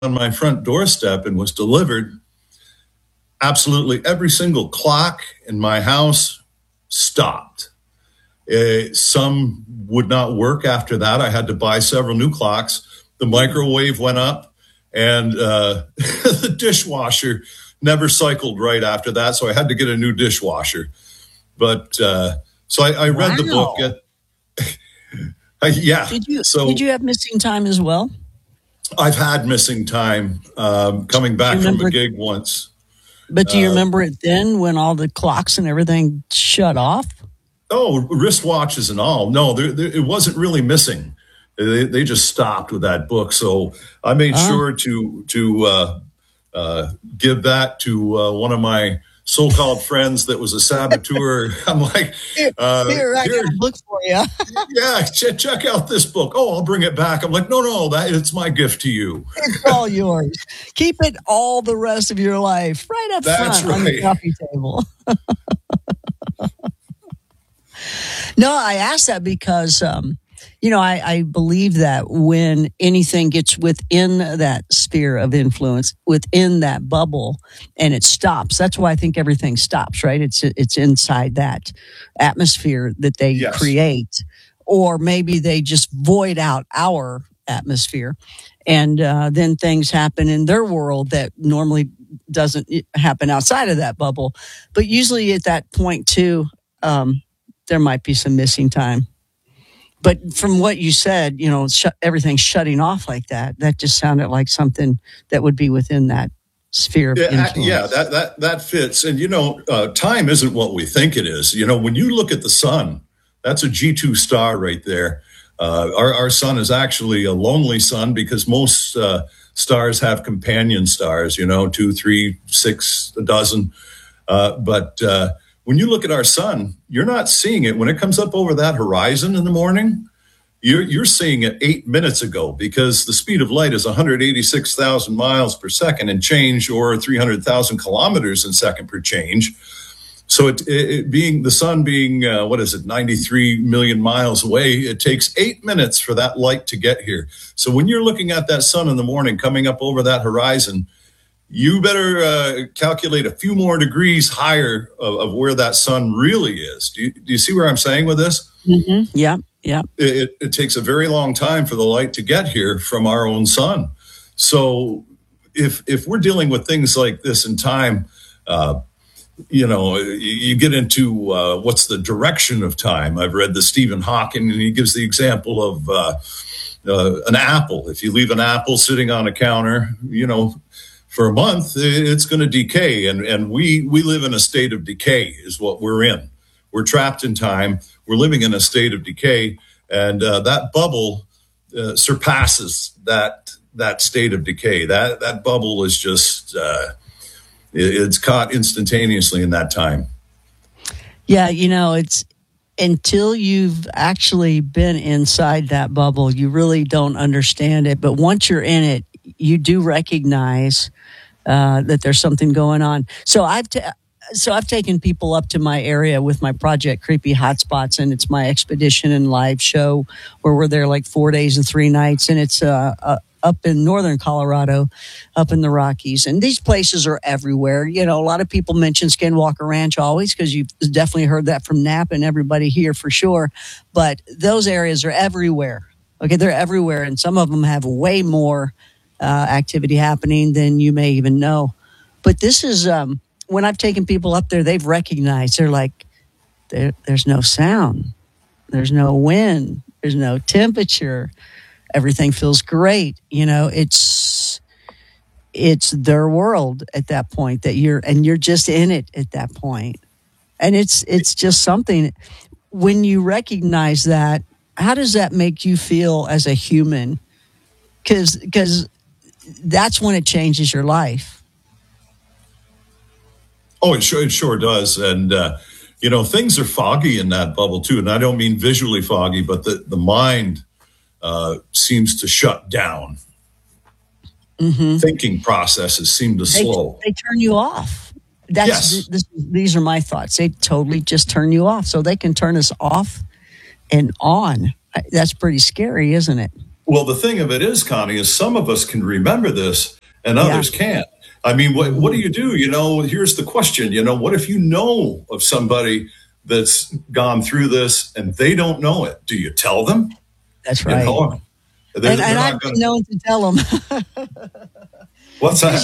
on my front doorstep and was delivered, absolutely every single clock in my house stopped. Some would not work after that. I had to buy several new clocks. The microwave went up, and the dishwasher never cycled right after that, so I had to get a new dishwasher. But so I read the book. Yeah. Did you have missing time as well? I've had missing time coming back from a gig once. But do you remember it then when all the clocks and everything shut off? Oh, wristwatches and all. No, it wasn't really missing. They just stopped with that book. So I made sure to give that to one of my so-called friends that was a saboteur. I'm like, here, I got a book for you. Yeah, check out this book. Oh, I'll bring it back. I'm like, no, it's my gift to you. It's all yours. Keep it all the rest of your life, right up front on the coffee table. No, I asked that because, I believe that when anything gets within that sphere of influence, within that bubble, and it stops, that's why I think everything stops, right? It's inside that atmosphere that they create, or maybe they just void out our atmosphere, and then things happen in their world that normally doesn't happen outside of that bubble. But usually at that point too, there might be some missing time. But from what you said, everything shutting off like that just sounded like something that would be within that sphere of influence. Yeah, that fits. And, time isn't what we think it is. When you look at the sun, that's a G2 star right there. Our sun is actually a lonely sun because most stars have companion stars, 2, 3, 6, a dozen. But when you look at our sun, you're not seeing it. When it comes up over that horizon in the morning, you're seeing it 8 minutes ago because the speed of light is 186,000 miles per second and change, or 300,000 kilometers in second per change. So it being the sun being, 93 million miles away, it takes 8 minutes for that light to get here. So when you're looking at that sun in the morning coming up over that horizon, you better calculate a few more degrees higher of where that sun really is. Do you see where I'm saying with this? Mm-hmm. Yeah. It takes a very long time for the light to get here from our own sun. So if we're dealing with things like this in time, you get into what's the direction of time. I've read the Stephen Hawking, and he gives the example of an apple. If you leave an apple sitting on a counter, for a month, it's going to decay. And we live in a state of decay is what we're in. We're trapped in time. We're living in a state of decay. And that bubble surpasses that state of decay. That bubble is just, it's caught instantaneously in that time. Yeah, it's until you've actually been inside that bubble, you really don't understand it. But once you're in it, you do recognize that there's something going on. So I've taken people up to my area with my project Creepy Hotspots, and it's my expedition and live show where we're there like 4 days and 3 nights, and it's up in northern Colorado, up in the Rockies. And these places are everywhere. A lot of people mention Skinwalker Ranch always because you've definitely heard that from Knapp and everybody here for sure. But those areas are everywhere. Okay, they're everywhere, and some of them have way more activity happening than you may even know. But this is when I've taken people up there, they've recognized, they're like, there's no sound, there's no wind, there's no temperature, everything feels great. It's their world at that point that you're just in it at that point. And it's just something. When you recognize that, how does that make you feel as a human? Because that's when it changes your life. Oh, it sure does. And, things are foggy in that bubble too. And I don't mean visually foggy, but the mind seems to shut down. Mm-hmm. Thinking processes seem to slow. They turn you off. These are my thoughts. They totally just turn you off. So they can turn us off and on. That's pretty scary, isn't it? Well, the thing of it is, Connie, is some of us can remember this and Yeah. others can't. I mean, what do you do? Here's the question. What if you know of somebody that's gone through this and they don't know it? Do you tell them? That's You right. know, they're And I've not been going to. known to tell them. What's that? Because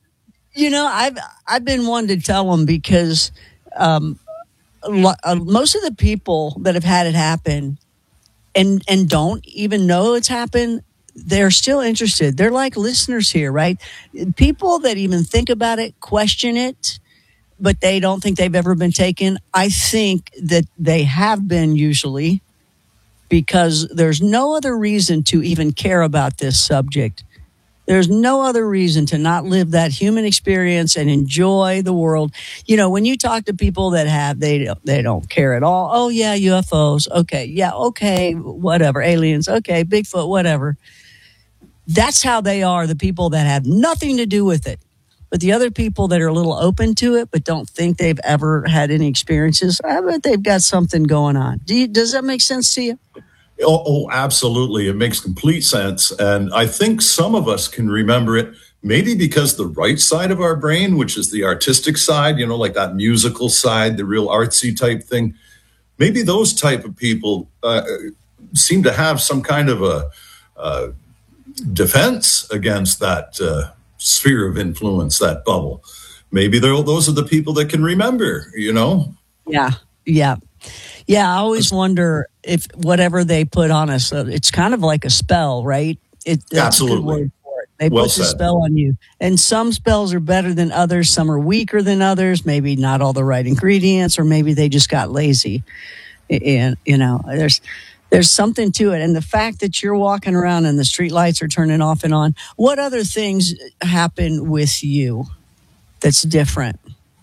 I've been one to tell them because most of the people that have had it happen and don't even know it's happened, they're still interested. They're like listeners here, right? People that even think about it, question it, but they don't think they've ever been taken. I think that they have been usually because there's no other reason to even care about this subject. There's no other reason to not live that human experience and enjoy the world. When you talk to people that have, they don't care at all. Oh yeah, UFOs. Okay, yeah, okay, whatever. Aliens. Okay, Bigfoot. Whatever. That's how they are. The people that have nothing to do with it. But the other people that are a little open to it, but don't think they've ever had any experiences, I bet they've got something going on. Does that make sense to you? Absolutely. It makes complete sense. And I think some of us can remember it maybe because the right side of our brain, which is the artistic side, like that musical side, the real artsy type thing, maybe those type of people seem to have some kind of a defense against that sphere of influence, that bubble. Maybe those are the people that can remember, Yeah. Yeah. Yeah, I always wonder if whatever they put on us, it's kind of like a spell, right? That's Absolutely. a good word for it. They Well put the said. spell on you. And some spells are better than others. Some are weaker than others. Maybe not all the right ingredients, or maybe they just got lazy. And, there's something to it. And the fact that you're walking around and the street lights are turning off and on, what other things happen with you that's different?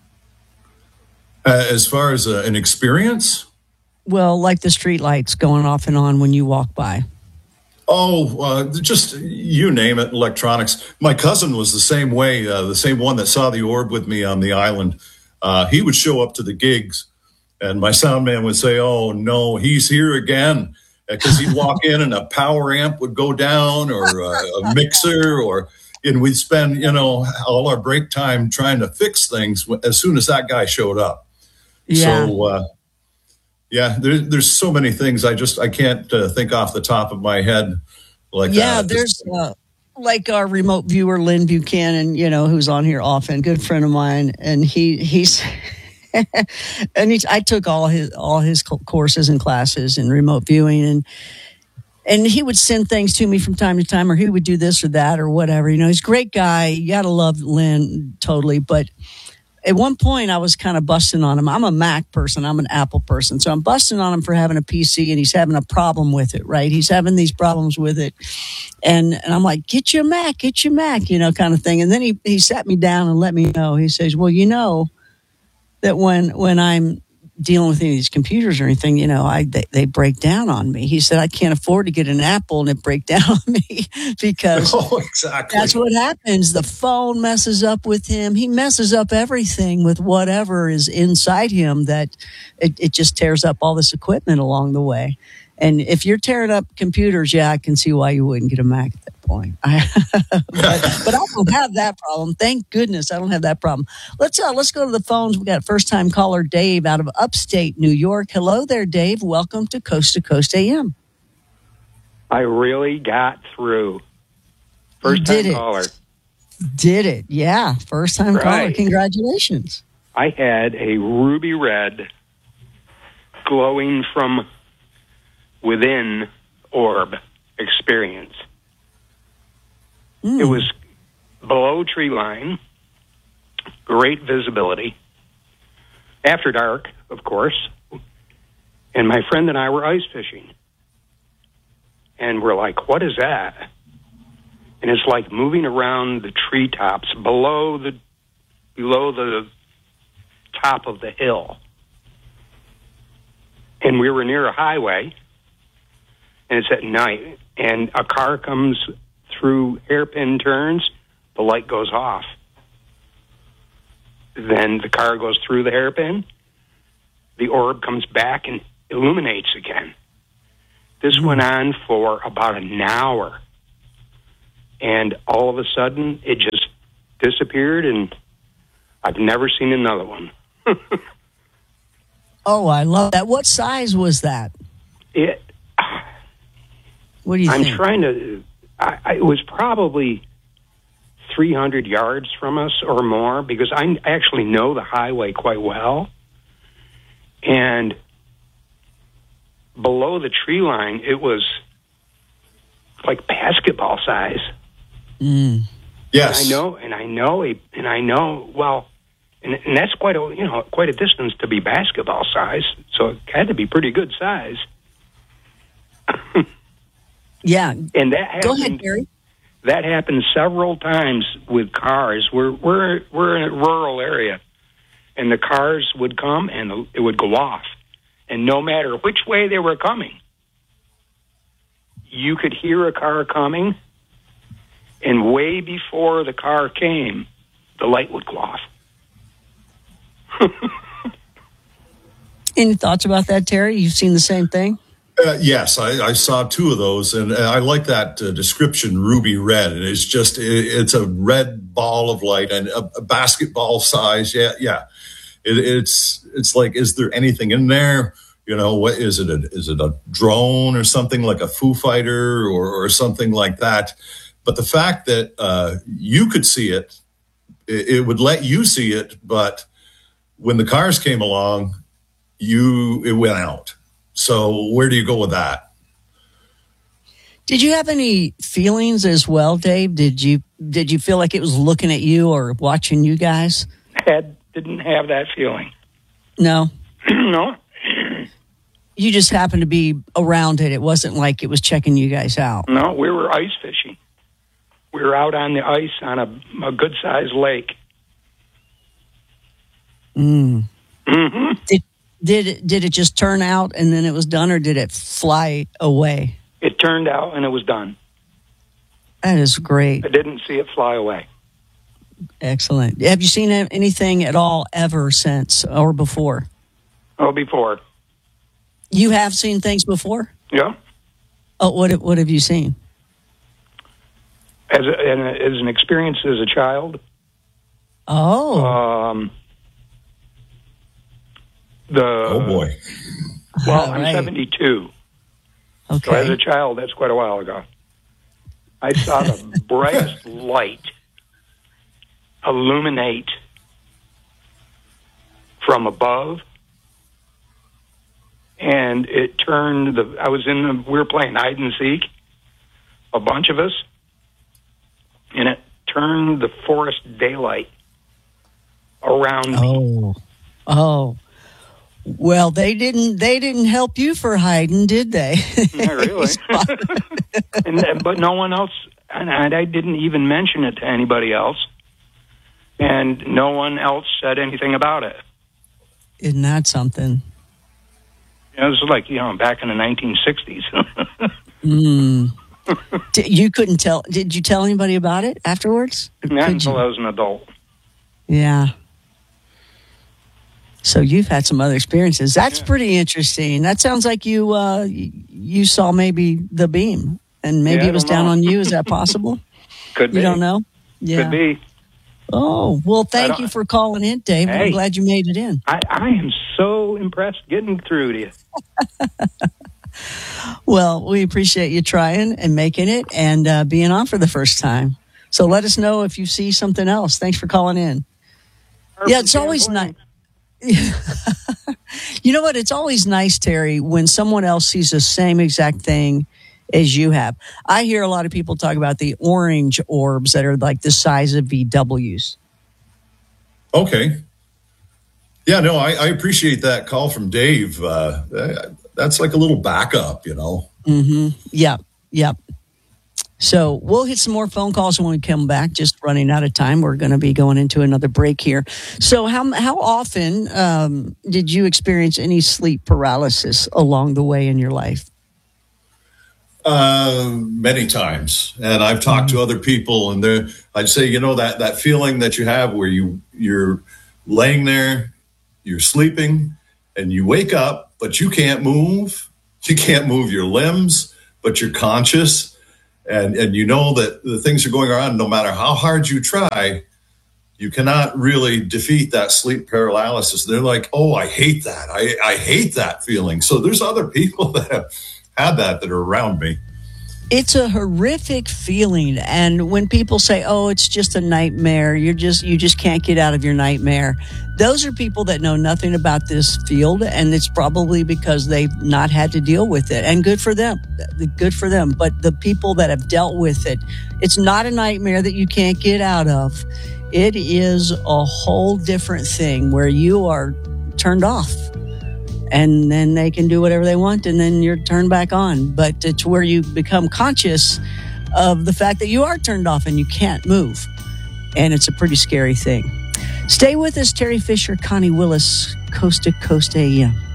As far as an experience, Well, like the street lights going off and on when you walk by. just you name it, electronics. My cousin was the same way, the same one that saw the orb with me on the island. He would show up to the gigs, and my sound man would say, "Oh no, he's here again," because he'd walk in and a power amp would go down, or a mixer, and we'd spend all our break time trying to fix things as soon as that guy showed up. Yeah. So. Yeah, there's so many things I can't think off the top of my head like that. Yeah, there's like our remote viewer, Lynn Buchanan, who's on here often, good friend of mine. And he's, I took all his courses and classes in remote viewing, and he would send things to me from time to time, or he would do this or that or whatever. He's a great guy. You got to love Lynn totally. But at one point, I was kind of busting on him. I'm a Mac person. I'm an Apple person. So I'm busting on him for having a PC, and he's having a problem with it, right? He's having these problems with it. And I'm like, get your Mac, kind of thing. And then he sat me down and let me know. He says, well, that when I'm dealing with any of these computers or anything, they break down on me. He said, I can't afford to get an Apple and it break down on me because exactly. That's what happens. The phone messes up with him. He messes up everything with whatever is inside him, that it just tears up all this equipment along the way. And if you're tearing up computers, I can see why you wouldn't get a Mac at that point. But I don't have that problem. Thank goodness I don't have that problem. Let's go to the phones. We got first time caller Dave out of upstate New York. Hello there, Dave. Welcome to Coast AM. I really got through. First time caller. Did it? Yeah, first time caller. Congratulations. I had a ruby red glowing from within orb experience. It was below tree line, great visibility, after dark, of course, and my friend and I were ice fishing. And we're like, what is that? And it's like moving around the treetops below the top of the hill. And we were near a highway, and it's at night, and a car comes through hairpin turns, the light goes off. Then the car goes through the hairpin, the orb comes back and illuminates again. This went on for about an hour. And all of a sudden, it just disappeared, and I've never seen another one. Oh, I love that. What size was that? What do you think? I'm trying to... it was probably 300 yards from us or more, because I actually know the highway quite well. And below the tree line, it was like basketball size. Yes. And I know. Well, and that's quite a distance to be basketball size. So it had to be pretty good size. Yeah. And that happened. Go ahead, Gary. That happened several times with cars. We're in a rural area, and the cars would come and it would go off, and no matter which way they were coming, you could hear a car coming. And way before the car came, the light would go off. Any thoughts about that, Terry? You've seen the same thing? Yes, I saw two of those, and I like that description, ruby red. And it's a red ball of light and a basketball size. Yeah. It's like, is there anything in there? What is it? Is it a drone or something like a Foo Fighter or something like that? But the fact that you could see it, it would let you see it. But when the cars came along, it went out. So where do you go with that? Did you have any feelings as well, Dave? Did you feel like it was looking at you or watching you guys? Didn't have that feeling. No. No. You just happened to be around it. It wasn't like it was checking you guys out. No, we were ice fishing. We were out on the ice on a good-sized lake. Mm-hmm. Did it just turn out and then it was done, or did it fly away? It turned out and it was done. That is great. I didn't see it fly away. Excellent. Have you seen anything at all ever since or before? Oh, before. You have seen things before? Yeah. Oh, what have you seen? As an experience as a child. Oh. Oh boy. Well, I'm 72. Okay. So as a child, that's quite a while ago. I saw the brightest light illuminate from above, and it turned we were playing hide and seek, a bunch of us, and it turned the forest daylight around me. Oh. Well, they didn't help you for hiding, did they? Not really. But no one else, and I didn't even mention it to anybody else, and no one else said anything about it. Isn't that something? It was like, back in the 1960s. You couldn't tell. Did you tell anybody about it afterwards? Not until I was an adult. Yeah. So you've had some other experiences. That's pretty interesting. That sounds like you saw maybe the beam, and maybe it was down on you. Is that possible? Could be. You don't know? Yeah. Could be. Oh, well, thank you for calling in, Dave. Hey, I'm glad you made it in. I am so impressed getting through to you. Well, we appreciate you trying and making it and being on for the first time. So let us know if you see something else. Thanks for calling in. Yeah, it's always nice. You know what? It's always nice, Terry, when someone else sees the same exact thing as you have. I hear a lot of people talk about the orange orbs that are like the size of VWs. Okay. Yeah, no, I appreciate that call from Dave. That's like a little backup, Mm-hmm. Yep. So we'll hit some more phone calls when we come back. Just running out of time. We're going to be going into another break here. So how often did you experience any sleep paralysis along the way in your life? Many times. And I've talked to other people, and I'd say, that feeling that you have where you're laying there, you're sleeping, and you wake up, but you can't move You can't move your limbs, but you're conscious, and you know that the things are going on. No matter how hard you try, you cannot really defeat that sleep paralysis. They're like, oh, I hate that. I hate that feeling. So there's other people that have had that are around me. It's a horrific feeling. And when people say, oh, it's just a nightmare, you just can't get out of your nightmare. Those are people that know nothing about this field, and it's probably because they've not had to deal with it. And good for them. Good for them. But the people that have dealt with it, it's not a nightmare that you can't get out of. It is a whole different thing where you are turned off. And then they can do whatever they want, and then you're turned back on. But it's where you become conscious of the fact that you are turned off and you can't move. And it's a pretty scary thing. Stay with us, Terry Fisher, Connie Willis, Coast to Coast AM.